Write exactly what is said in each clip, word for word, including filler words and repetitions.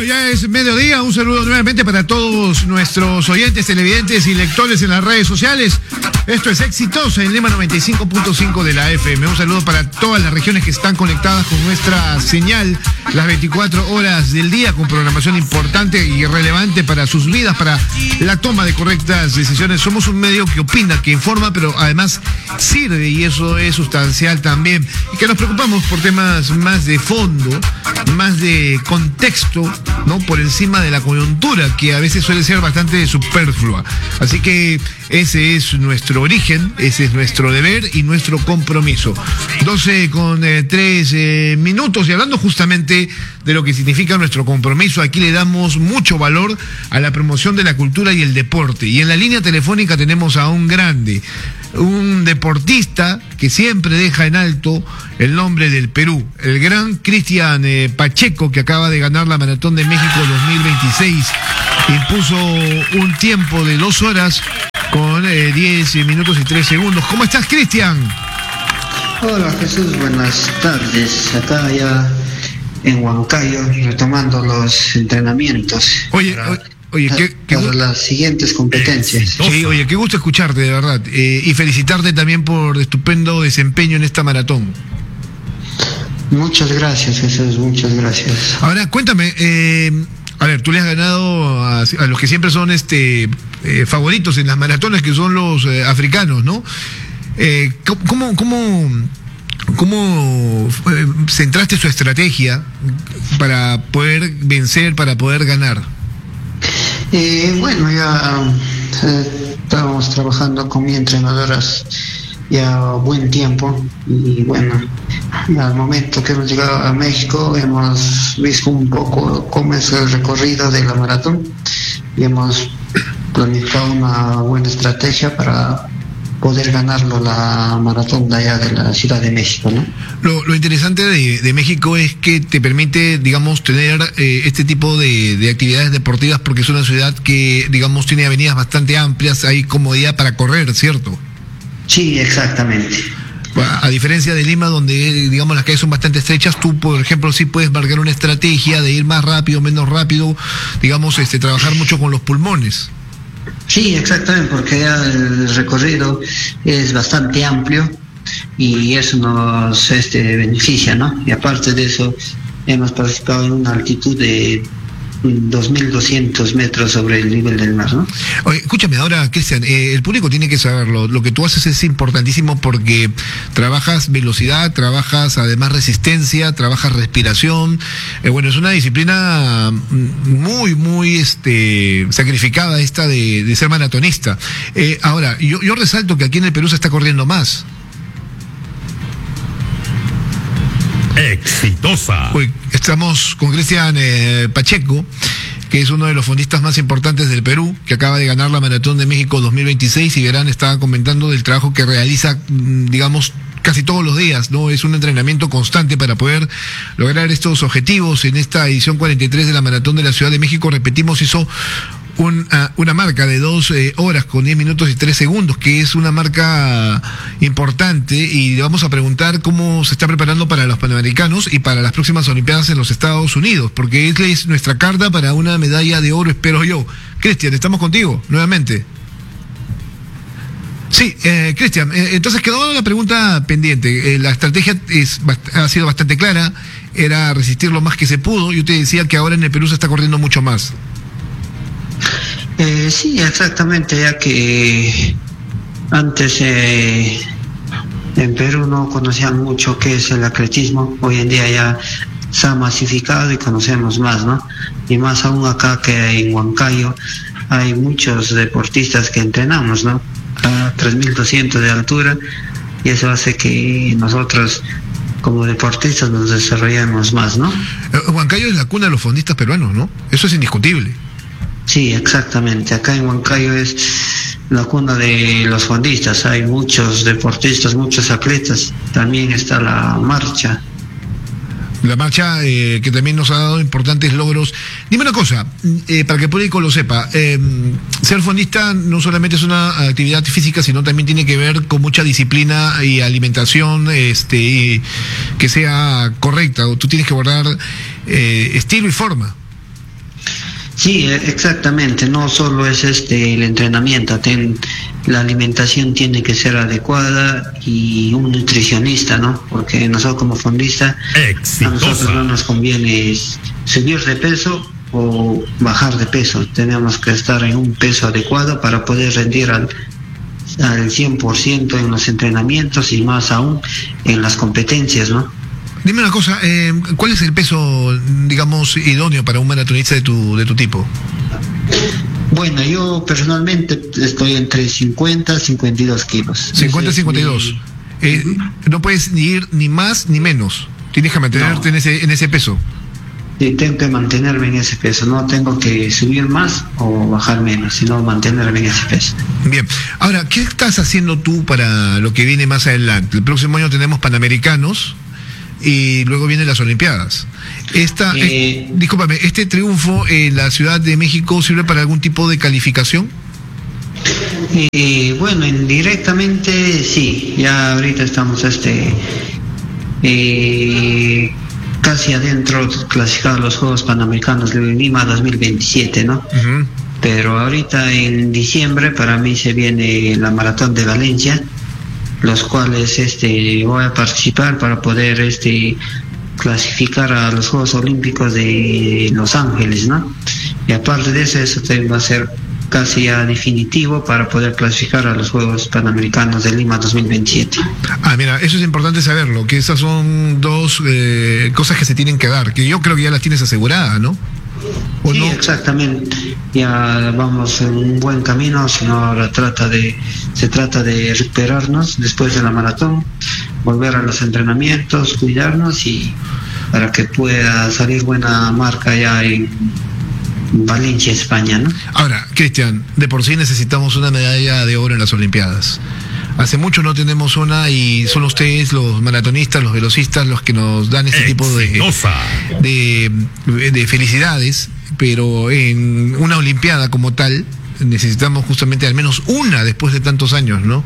Bueno, ya es mediodía, un saludo nuevamente para todos nuestros oyentes, televidentes y lectores en las redes sociales. Esto es Exitosa en Lema noventa y cinco punto cinco de la F M. Un saludo para todas las regiones que están conectadas con nuestra señal las veinticuatro horas del día, con programación importante y relevante para sus vidas, para la toma de correctas decisiones. Somos un medio que opina, que informa, pero además sirve, y eso es sustancial también. Y que nos preocupamos por temas más de fondo, más de contexto, ¿no? Por encima de la coyuntura, que a veces suele ser bastante superflua. Así que ese es nuestro origen, ese es nuestro deber y nuestro compromiso. doce con tres minutos, y hablando justamente de lo que significa nuestro compromiso, aquí le damos mucho valor a la promoción de la cultura y el deporte. Y en la línea telefónica tenemos a un grande, un deportista que siempre deja en alto el nombre del Perú, el gran Cristian eh, Pacheco, que acaba de ganar la Maratón de México dos mil veintiséis. Impuso un tiempo de dos horas con eh, diez minutos y tres segundos. ¿Cómo estás, Cristian? Hola, Jesús, buenas tardes. Acá ya en Huancayo, retomando los entrenamientos. Oye, para... oye Oye, qué, qué para las siguientes competencias. Sí, oye, qué gusto escucharte, de verdad. Eh, y felicitarte también por estupendo desempeño en esta maratón. Muchas gracias, Jesús, muchas gracias. Ahora, cuéntame, eh, a ver, tú le has ganado a, a los que siempre son este eh, favoritos en las maratones, que son los eh, africanos, ¿no? Eh, ¿Cómo, cómo, cómo eh, centraste su estrategia para poder vencer, para poder ganar? Eh, bueno, ya eh, estábamos trabajando con mi entrenadora ya buen tiempo, y bueno, al momento que hemos llegado a México hemos visto un poco cómo es el recorrido de la maratón y hemos planificado una buena estrategia para poder ganarlo la maratón de allá de la Ciudad de México, ¿no? Lo, lo interesante de, de México es que te permite, digamos, tener eh, este tipo de, de actividades deportivas, porque es una ciudad que, digamos, tiene avenidas bastante amplias, hay comodidad para correr, ¿cierto? Sí, exactamente. A diferencia de Lima, donde, digamos, las calles son bastante estrechas, tú, por ejemplo, sí puedes marcar una estrategia de ir más rápido, menos rápido, digamos, este, trabajar mucho con los pulmones. Sí, exactamente, porque ya el recorrido es bastante amplio y eso nos este, beneficia, ¿no? Y aparte de eso, hemos participado en una altitud de dos mil doscientos metros sobre el nivel del mar, ¿no? Oye, escúchame ahora, Cristian, eh, el público tiene que saberlo. Lo que tú haces es importantísimo, porque trabajas velocidad, trabajas además resistencia, trabajas respiración. Eh, bueno, es una disciplina muy, muy este, sacrificada esta de, de ser maratonista. Eh, ahora, yo, yo resalto que aquí en el Perú se está corriendo más. Exitosa. Hoy estamos con Cristian eh, Pacheco, que es uno de los fondistas más importantes del Perú, que acaba de ganar la Maratón de México dos mil veintiséis, y verán, estaba comentando del trabajo que realiza, digamos, casi todos los días, ¿no? Es un entrenamiento constante para poder lograr estos objetivos. En esta edición cuarenta y tres de la Maratón de la Ciudad de México, repetimos, hizo Un, uh, una marca de dos eh, horas con diez minutos y tres segundos, que es una marca importante, y le vamos a preguntar cómo se está preparando para los Panamericanos y para las próximas Olimpiadas en los Estados Unidos, porque esa es nuestra carta para una medalla de oro, espero yo. Cristian, estamos contigo nuevamente. Sí, eh, Cristian, eh, entonces quedó la pregunta pendiente. Eh, la estrategia es, ha sido bastante clara, era resistir lo más que se pudo. Yo te decía que ahora en el Perú se está corriendo mucho más. Eh, sí, exactamente, ya que antes eh, en Perú no conocían mucho qué es el atletismo. Hoy en día ya se ha masificado y conocemos más, ¿no? Y más aún acá que en Huancayo hay muchos deportistas que entrenamos, ¿no? A tres mil doscientos de altura, y eso hace que nosotros como deportistas nos desarrollemos más, ¿no? Eh, Huancayo es la cuna de los fondistas peruanos, ¿no? Eso es indiscutible. Sí, exactamente. Acá en Huancayo es la cuna de los fondistas. Hay muchos deportistas, muchos atletas. También está la marcha. La marcha eh, que también nos ha dado importantes logros. Dime una cosa, eh, para que el público lo sepa. Eh, ser fondista no solamente es una actividad física, sino también tiene que ver con mucha disciplina y alimentación este, y que sea correcta. Tú tienes que guardar eh, estilo y forma. Sí, exactamente, no solo es este el entrenamiento, ten, la alimentación tiene que ser adecuada y un nutricionista, ¿no? Porque nosotros como fondista, a nosotros no nos conviene subir de peso o bajar de peso, tenemos que estar en un peso adecuado para poder rendir al, al cien por ciento en los entrenamientos y más aún en las competencias, ¿no? Dime una cosa, eh, ¿cuál es el peso, digamos, idóneo para un maratonista de tu de tu tipo? Bueno, yo personalmente estoy entre cincuenta y cincuenta y dos kilos. cincuenta y cincuenta y dos. Mi... Eh, no puedes ni ir ni más ni menos. Tienes que mantenerte no. en ese en ese peso. Sí, tengo que mantenerme en ese peso. No tengo que subir más o bajar menos, sino mantenerme en ese peso. Bien. Ahora, ¿qué estás haciendo tú para lo que viene más adelante? El próximo año tenemos Panamericanos y luego vienen las Olimpiadas. Esta, eh, es, discúlpame, ¿este triunfo en la Ciudad de México sirve para algún tipo de calificación? Eh, bueno, indirectamente sí. Ya ahorita estamos este eh, casi adentro, clasificados a los Juegos Panamericanos de Lima dos mil veintisiete, ¿no? Uh-huh. Pero ahorita en diciembre para mí se viene la Maratón de Valencia, los cuales este voy a participar para poder este clasificar a los Juegos Olímpicos de Los Ángeles, ¿no? Y aparte de eso, eso va a ser casi ya definitivo para poder clasificar a los Juegos Panamericanos de Lima dos mil veintisiete. Ah, mira, eso es importante saberlo, que esas son dos eh, cosas que se tienen que dar, que yo creo que ya las tienes aseguradas, ¿no? Sí, no? Exactamente. Ya vamos en un buen camino, sino ahora trata de, se trata de recuperarnos después de la maratón, volver a los entrenamientos, cuidarnos y para que pueda salir buena marca ya en Valencia, España, ¿no? Ahora, Cristian, de por sí necesitamos una medalla de oro en las Olimpiadas. Hace mucho no tenemos una y son ustedes, los maratonistas, los velocistas, los que nos dan ese tipo de, de, de felicidades, pero en una Olimpiada como tal necesitamos justamente al menos una después de tantos años, ¿no?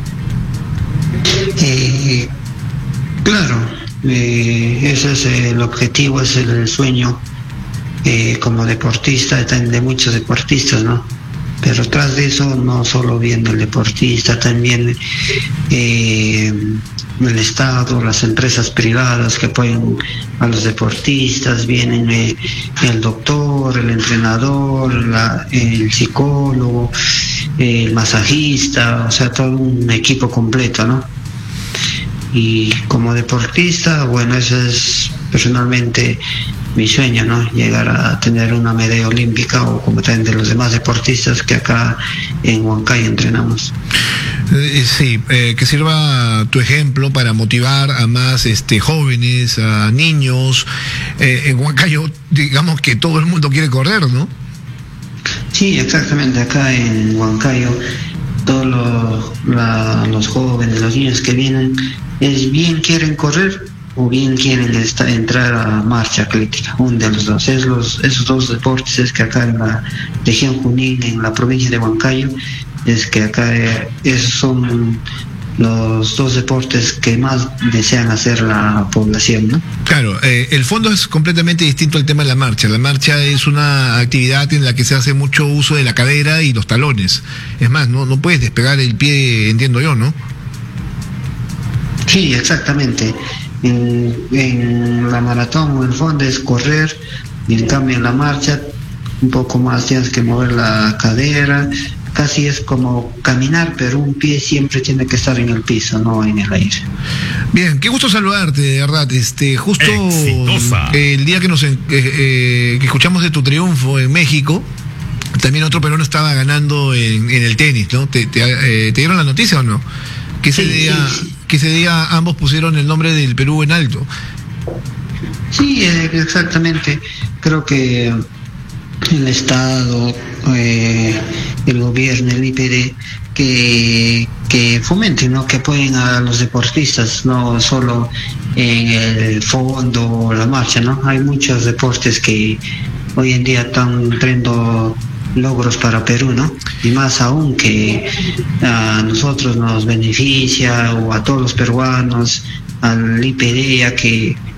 Eh, claro, eh, ese es el objetivo, ese es el sueño eh, como deportista de muchos deportistas, ¿no? Pero tras de eso no solo viene el deportista, también eh, el Estado, las empresas privadas que apoyan a los deportistas, vienen eh, el doctor, el entrenador, la, el psicólogo, el masajista, o sea, todo un equipo completo, ¿no? Y como deportista, bueno, eso es personalmente mi sueño, ¿no? Llegar a tener una medalla olímpica o como también de los demás deportistas que acá en Huancayo entrenamos. Eh, sí, eh, que sirva tu ejemplo para motivar a más este jóvenes, a niños. Eh, en Huancayo, digamos que todo el mundo quiere correr, ¿no? Sí, exactamente. Acá en Huancayo, todos los, la, los jóvenes, los niños que vienen, es bien quieren correr o bien quieren esta, entrar a marcha atlética, uno de los dos. Es los, esos dos deportes es que acá en la región Junín, en la provincia de Huancayo, es que acá eh, esos son los dos deportes que más desean hacer la población, ¿no? Claro, eh, el fondo es completamente distinto al tema de la marcha. La marcha es una actividad en la que se hace mucho uso de la cadera y los talones. Es más, no, no puedes despegar el pie, entiendo yo, ¿no? Sí, exactamente. En, en la maratón o el fondo es correr, y en cambio en la marcha un poco más tienes que mover la cadera, casi es como caminar, pero un pie siempre tiene que estar en el piso, no en el aire. Bien, qué gusto saludarte, de verdad. Este, justo Exitosa. El día que nos eh, eh, que escuchamos de tu triunfo en México, también otro peruano estaba ganando en, en el tenis, ¿no? ¿Te, te, eh, ¿Te dieron la noticia o no? Que ese, sí, día, sí, sí. que ese día ambos pusieron el nombre del Perú en alto. Sí, exactamente. Creo que el Estado, eh, el gobierno, el I P D, que, que fomenten, ¿no? Que apoyen a los deportistas, no solo en el fondo o la marcha, ¿no? Hay muchos deportes que hoy en día están trayendo logros para Perú, ¿no? Y más aún que a nosotros nos beneficia o a todos los peruanos, al I P D, ya que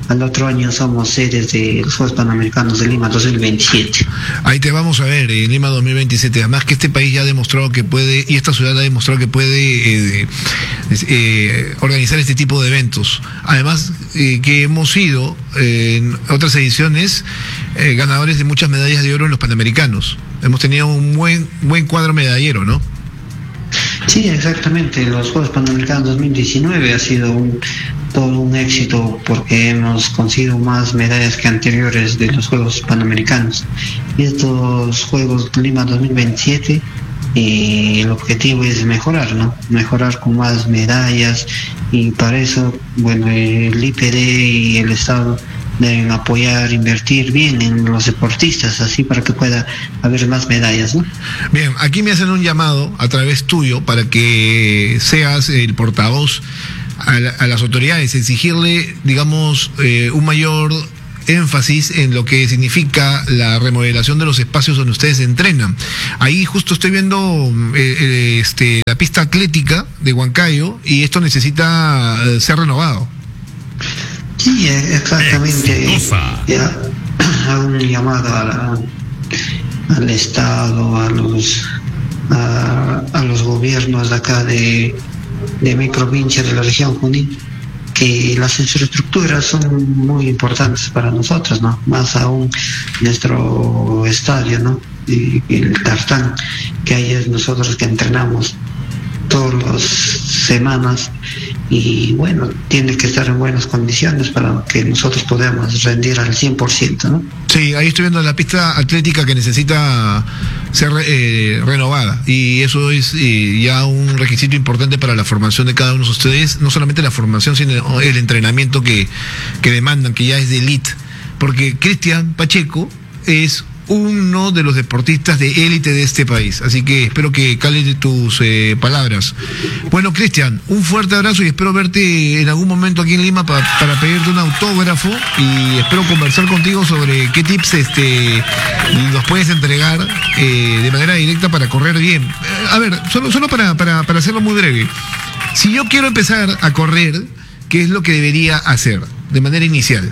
al otro año somos sedes de los Juegos Panamericanos de Lima dos mil veintisiete. Ahí te vamos a ver, en Lima dos mil veintisiete. Además que este país ya ha demostrado que puede, y esta ciudad ha demostrado que puede eh, eh, organizar este tipo de eventos. Además eh, que hemos sido eh, en otras ediciones eh, ganadores de muchas medallas de oro en los Panamericanos. Hemos tenido un buen, buen cuadro medallero, ¿no? Sí, exactamente. Los Juegos Panamericanos dos mil diecinueve ha sido un, todo un éxito porque hemos conseguido más medallas que anteriores de los Juegos Panamericanos. Y estos Juegos Lima dos mil veintisiete, eh, el objetivo es mejorar, ¿no? Mejorar con más medallas, y para eso, bueno, el I P D y el Estado deben apoyar, invertir bien en los deportistas, así para que pueda haber más medallas, ¿no? Bien, aquí me hacen un llamado a través tuyo para que seas el portavoz a, la, a las autoridades, exigirle, digamos, eh, un mayor énfasis en lo que significa la remodelación de los espacios donde ustedes entrenan. Ahí justo estoy viendo eh, eh, este, la pista atlética de Huancayo, y esto necesita eh, ser renovado. Sí, exactamente. Ya, hago un llamado a la, al Estado, a los a, a los gobiernos de acá de, de mi provincia, de la región Junín, que las infraestructuras son muy importantes para nosotros, ¿no? Más aún nuestro estadio, ¿no? Y, y el tartán, que ahí es nosotros que entrenamos todas las semanas, y bueno, tiene que estar en buenas condiciones para que nosotros podamos rendir al cien por ciento, ¿no? Sí, ahí estoy viendo la pista atlética que necesita ser eh, renovada, y eso es eh, ya un requisito importante para la formación de cada uno de ustedes, no solamente la formación, sino el entrenamiento que, que demandan, que ya es de elite, porque Cristian Pacheco es uno de los deportistas de élite de este país, así que espero que calen tus eh, palabras. Bueno, Cristian, un fuerte abrazo y espero verte en algún momento aquí en Lima pa, para pedirte un autógrafo, y espero conversar contigo sobre qué tips este nos puedes entregar eh, de manera directa para correr bien. A ver, solo, solo para, para, para hacerlo muy breve, si yo quiero empezar a correr, ¿qué es lo que debería hacer de manera inicial?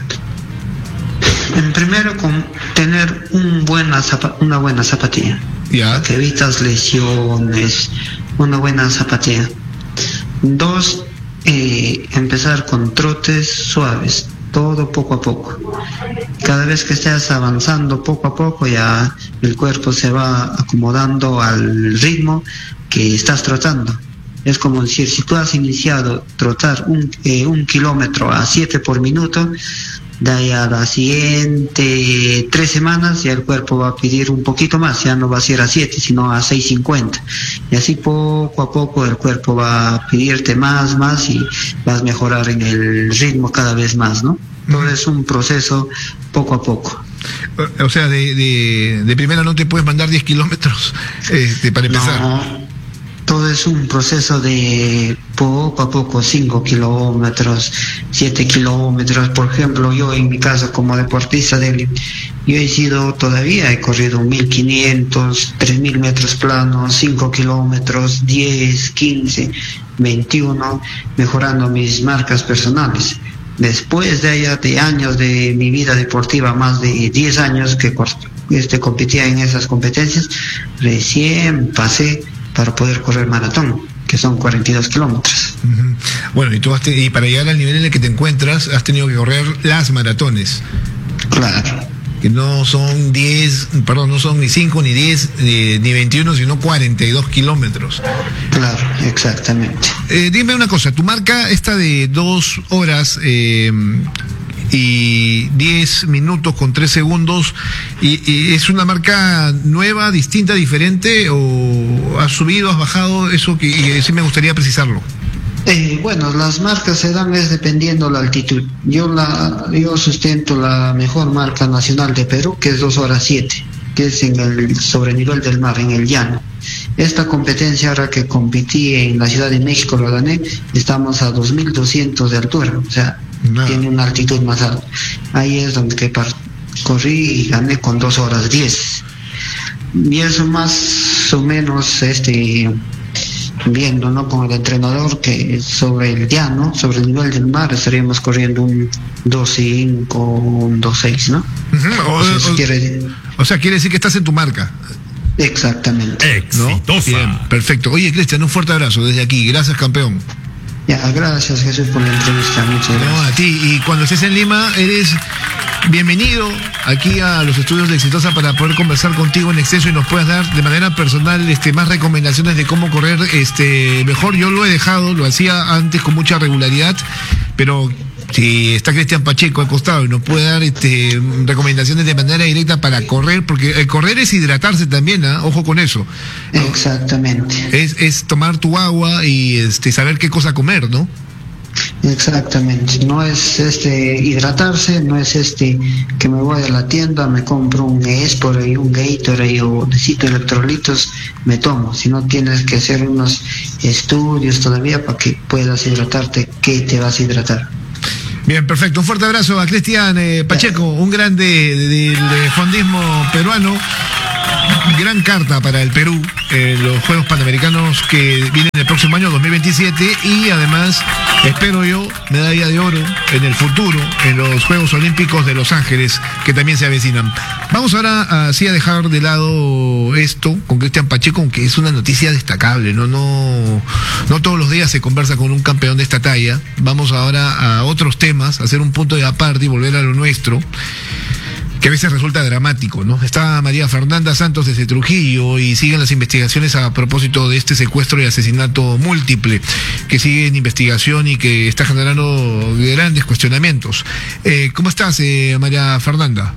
En primero, con tener un buena zapa, una buena zapatilla, ya, que evitas lesiones, una buena zapatilla. Dos, eh, empezar con trotes suaves, todo poco a poco. Cada vez que estés avanzando poco a poco, ya el cuerpo se va acomodando al ritmo que estás trotando. Es como decir, si tú has iniciado trotar un, eh, un kilómetro a siete por minuto, de ahí a la siguiente tres semanas ya el cuerpo va a pedir un poquito más, ya no va a ser a siete, sino a seis cincuenta. Y así poco a poco el cuerpo va a pedirte más, más, y vas a mejorar en el ritmo cada vez más, ¿no? Todo es un proceso poco a poco. O sea, de, de, de primera no te puedes mandar diez kilómetros este, para empezar. No, todo es un proceso de poco a poco, cinco kilómetros, siete kilómetros. Por ejemplo, yo en mi caso como deportista de yo he sido todavía, he corrido mil quinientos, tres mil metros planos, cinco kilómetros, diez, quince, veintiuno, mejorando mis marcas personales. Después de allá de años de mi vida deportiva, más de diez años que este, competía en esas competencias, recién pasé para poder correr maratón, que son cuarenta y dos kilómetros. Uh-huh. Bueno, y tú has te- y para llegar al nivel en el que te encuentras, has tenido que correr las maratones. Claro. Que no son diez, perdón, no son ni cinco, ni diez, ni, ni veintiuno, sino cuarenta y dos kilómetros. Claro, exactamente. Eh, dime una cosa, tu marca esta de dos horas eh, y diez minutos con tres segundos, y, y ¿es una marca nueva, distinta, diferente, o has subido, has bajado? Eso que y sí me gustaría precisarlo. Eh, bueno, las marcas se dan es dependiendo la altitud. Yo la yo sustento la mejor marca nacional de Perú, que es dos horas siete, que es en el sobrenivel del mar, en el llano. Esta competencia, ahora que competí en la Ciudad de México, lo gané, estamos a dos mil doscientos de altura, o sea, no. Tiene una altitud más alta. Ahí es donde que par- corrí y gané con dos horas diez. Y eso más o menos, este viendo, ¿no?, con el entrenador que sobre el llano, sobre el nivel del mar, estaríamos corriendo un dos cinco, un dos seis, ¿no? Uh-huh. O, o, o, quiere... o sea, quiere decir que estás en tu marca. Exactamente. Exitosa. ¿No? Bien, perfecto. Oye, Cristian, un fuerte abrazo desde aquí. Gracias, campeón. Ya, gracias, Jesús, por la entrevista. Muchas gracias. No, a ti. Y cuando estés en Lima, eres bienvenido aquí a los estudios de Exitosa para poder conversar contigo en exceso y nos puedas dar de manera personal este más recomendaciones de cómo correr este mejor. Yo lo he dejado, lo hacía antes con mucha regularidad, pero si está Cristian Pacheco al costado y nos puede dar este recomendaciones de manera directa para correr, porque el correr es hidratarse también, ¿eh? Ojo con eso. Exactamente. Es, es tomar tu agua y este saber qué cosa comer, ¿no? Exactamente, no es este hidratarse, no es este que me voy a la tienda, me compro un Espor y un Gatorade o necesito electrolitos, me tomo, sino tienes que hacer unos estudios todavía para que puedas hidratarte, qué te vas a hidratar. Bien, perfecto. Un fuerte abrazo a Cristian eh, Pacheco, un grande del de fondismo peruano. Gran carta para el Perú en eh, los Juegos Panamericanos que vienen el próximo año dos mil veintisiete y además espero yo medalla de oro en el futuro en los Juegos Olímpicos de Los Ángeles que también se avecinan. Vamos ahora así a dejar de lado esto con Cristian Pacheco, aunque es una noticia destacable, no no no todos los días se conversa con un campeón de esta talla. Vamos ahora a otros temas, a hacer un punto de aparte y volver a lo nuestro, que a veces resulta dramático, ¿no? Está María Fernanda Santos desde Trujillo y siguen las investigaciones a propósito de este secuestro y asesinato múltiple que sigue en investigación y que está generando grandes cuestionamientos. Eh, ¿Cómo estás, eh, María Fernanda?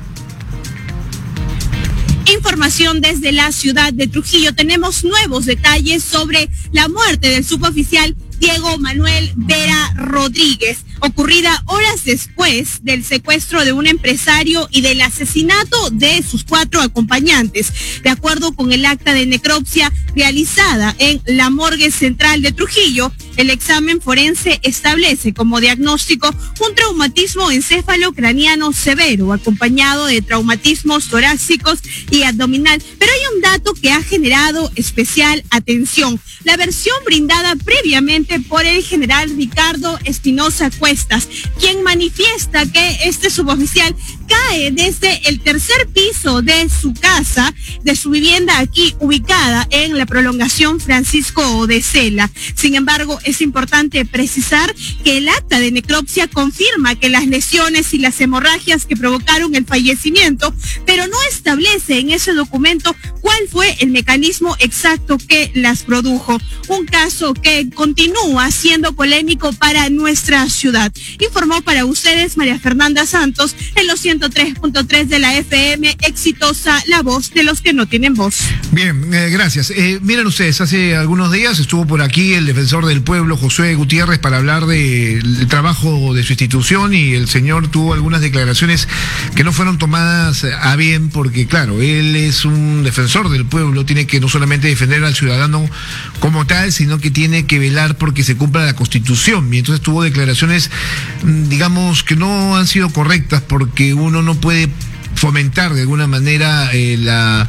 Información desde la ciudad de Trujillo. Tenemos nuevos detalles sobre la muerte del suboficial Diego Manuel Vera Rodríguez, ocurrida horas después del secuestro de un empresario y del asesinato de sus cuatro acompañantes. De acuerdo con el acta de necropsia realizada en la morgue central de Trujillo, el examen forense establece como diagnóstico un traumatismo encéfalo-craneano severo, acompañado de traumatismos torácicos y abdominal. Pero hay un dato que ha generado especial atención: la versión brindada previamente por el general Ricardo Espinosa Cuestas, quien manifiesta que este suboficial cae desde el tercer piso de su casa, de su vivienda aquí ubicada en la prolongación Francisco de Sela. Sin embargo, es importante precisar que el acta de necropsia confirma que las lesiones y las hemorragias que provocaron el fallecimiento, pero no establece en ese documento cuál fue el mecanismo exacto que las produjo. Un caso que continúa siendo polémico para nuestra ciudad. Informó para ustedes María Fernanda Santos en los ciento tres punto tres de la F M, Exitosa, la voz de los que no tienen voz. Bien, eh, gracias. Eh, miren ustedes, hace algunos días estuvo por aquí el defensor del pueblo, Josué Gutiérrez, para hablar del trabajo de su institución, y el señor tuvo algunas declaraciones que no fueron tomadas a bien, porque claro, él es un defensor del pueblo, tiene que no solamente defender al ciudadano como tal, sino que tiene que velar porque se cumpla la Constitución. Y entonces tuvo declaraciones, digamos, que no han sido correctas, porque uno no puede fomentar de alguna manera eh, la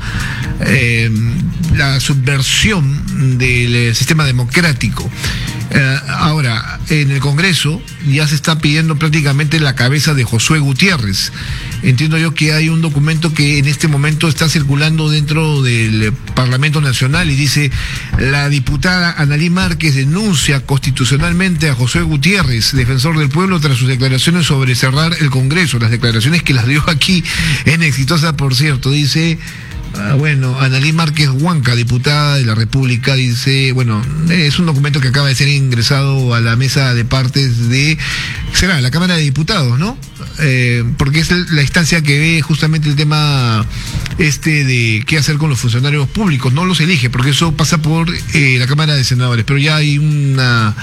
eh, la subversión del sistema democrático. Eh, ahora, en el Congreso ya se está pidiendo prácticamente la cabeza de Josué Gutiérrez. Entiendo yo que hay un documento que en este momento está circulando dentro del Parlamento Nacional y dice: la diputada Analí Márquez denuncia constitucionalmente a Josué Gutiérrez, defensor del pueblo, tras sus declaraciones sobre cerrar el Congreso. Las declaraciones que las dio aquí en Exitosa, por cierto, dice... Ah, bueno, Analí Márquez Huanca, diputada de la República, dice, bueno, es un documento que acaba de ser ingresado a la mesa de partes de, será, la Cámara de Diputados, ¿no? Eh, porque es la instancia que ve justamente el tema este de qué hacer con los funcionarios públicos. No los elige, porque eso pasa por eh, la Cámara de Senadores, pero ya hay una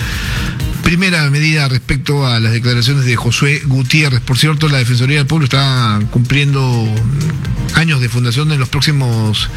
primera medida respecto a las declaraciones de Josué Gutiérrez. Por cierto, la Defensoría del Pueblo está cumpliendo años de fundación en los próximos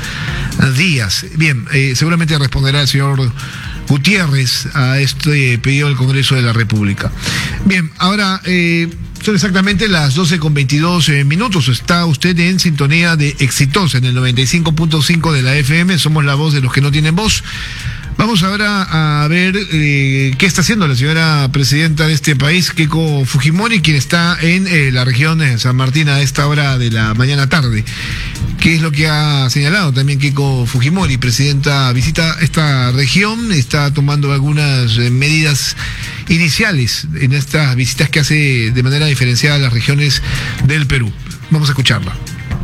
días. Bien, eh, seguramente responderá el señor Gutiérrez a este pedido del Congreso de la República. Bien, ahora eh, son exactamente las doce con veintidós eh, minutos. Está usted en sintonía de Exitosa en el noventa y cinco punto cinco de la F M. Somos la voz de los que no tienen voz. Vamos ahora a ver eh, qué está haciendo la señora presidenta de este país, Keiko Fujimori, quien está en eh, la región de San Martín a esta hora de la mañana tarde. ¿Qué es lo que ha señalado también Keiko Fujimori? Presidenta visita esta región, está tomando algunas eh, medidas iniciales en estas visitas que hace de manera diferenciada a las regiones del Perú. Vamos a escucharla.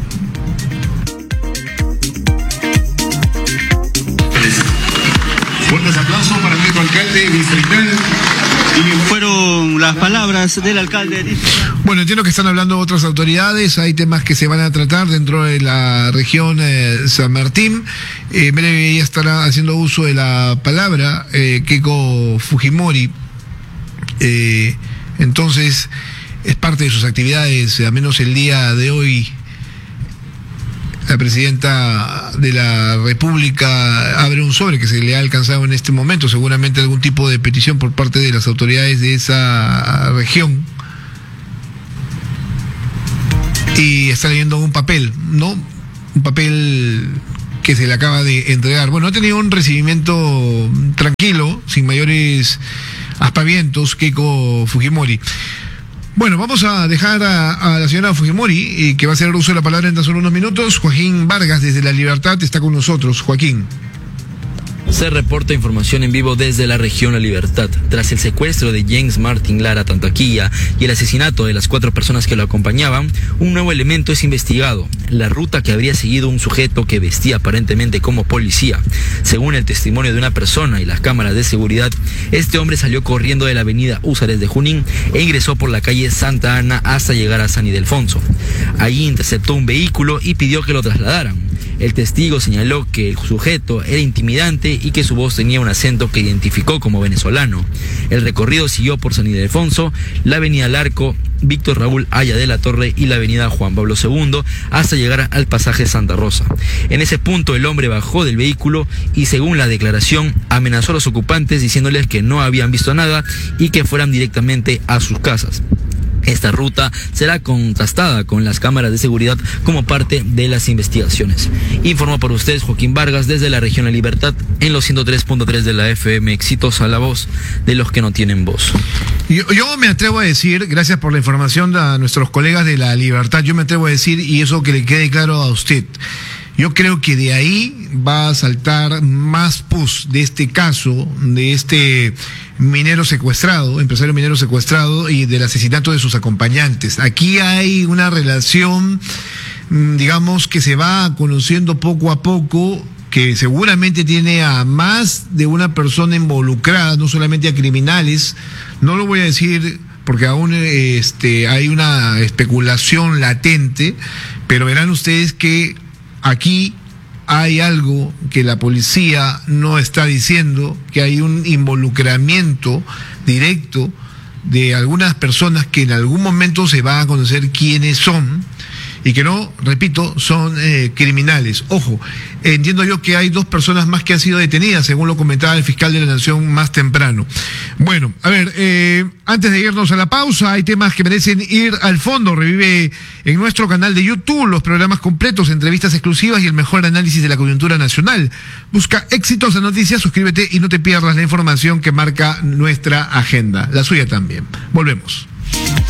Fuertes aplausos para nuestro alcalde distrital. Y fueron las palabras del alcalde. Bueno, entiendo que están hablando otras autoridades, hay temas que se van a tratar dentro de la región eh, San Martín. Eh, breve ella estará haciendo uso de la palabra, eh, Keiko Fujimori. Eh, entonces, es parte de sus actividades, al menos el día de hoy. La presidenta de la República abre un sobre que se le ha alcanzado en este momento, seguramente algún tipo de petición por parte de las autoridades de esa región. Y está leyendo un papel, ¿no? Un papel que se le acaba de entregar. Bueno, ha tenido un recibimiento tranquilo, sin mayores aspavientos, Keiko Fujimori. Bueno, vamos a dejar a, a la señora Fujimori, y que va a hacer uso de la palabra en tan solo unos minutos. Joaquín Vargas, desde La Libertad, está con nosotros. Joaquín. Se reporta información en vivo desde la región La Libertad. Tras el secuestro de James Martin Lara Tantaquilla y el asesinato de las cuatro personas que lo acompañaban, un nuevo elemento es investigado: la ruta que habría seguido un sujeto que vestía aparentemente como policía. Según el testimonio de una persona y las cámaras de seguridad, este hombre salió corriendo de la avenida Húsares de Junín e ingresó por la calle Santa Ana hasta llegar a San Ildefonso. Allí interceptó un vehículo y pidió que lo trasladaran. El testigo señaló que el sujeto era intimidante y que su voz tenía un acento que identificó como venezolano. El recorrido siguió por San Ildefonso, la avenida Larco, Víctor Raúl Haya de la Torre y la avenida Juan Pablo segundo hasta llegar al pasaje Santa Rosa. En ese punto el hombre bajó del vehículo y, según la declaración, amenazó a los ocupantes diciéndoles que no habían visto nada y que fueran directamente a sus casas. Esta ruta será contrastada con las cámaras de seguridad como parte de las investigaciones. Informó para ustedes Joaquín Vargas desde la región La Libertad en los ciento tres punto tres de la F M, exitosa la voz de los que no tienen voz. Yo, yo me atrevo a decir, gracias por la información a nuestros colegas de La Libertad, yo me atrevo a decir, y eso que le quede claro a usted, yo creo que de ahí va a saltar más pus de este caso, de este minero secuestrado, empresario minero secuestrado, y del asesinato de sus acompañantes. Aquí hay una relación, digamos, que se va conociendo poco a poco, que seguramente tiene a más de una persona involucrada, no solamente a criminales. No lo voy a decir porque aún este, hay una especulación latente, pero verán ustedes que aquí hay algo que la policía no está diciendo, que hay un involucramiento directo de algunas personas que en algún momento se va a conocer quiénes son, y que no, repito, son eh, criminales. Ojo, entiendo yo que hay dos personas más que han sido detenidas, según lo comentaba el fiscal de la Nación más temprano. Bueno, a ver, eh, antes de irnos a la pausa, hay temas que merecen ir al fondo. Revive en nuestro canal de YouTube los programas completos, entrevistas exclusivas y el mejor análisis de la coyuntura nacional. Busca Exitosa Noticias, suscríbete y no te pierdas la información que marca nuestra agenda, la suya también. Volvemos.